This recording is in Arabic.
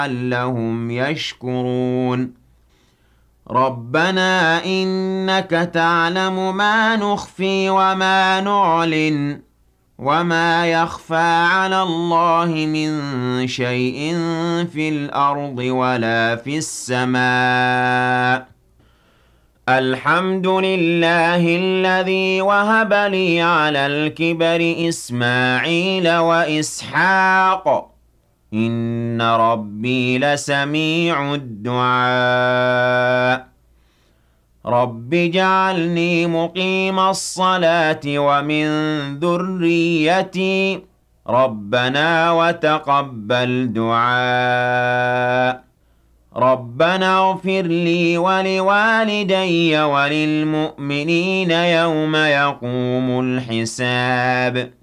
لعلهم يشكرون ربنا إنك تعلم ما نخفي وما نعلن وما يخفى على الله من شيء في الأرض ولا في السماء الحمد لله الذي وهب لي على الكبر إسماعيل وإسحاق إن ربي لسميع الدعاء رب اجعلني مقيم الصلاة ومن ذريتي ربنا وتقبل دعاء ربنا اغفر لي ولوالدي وللمؤمنين يوم يقوم الحساب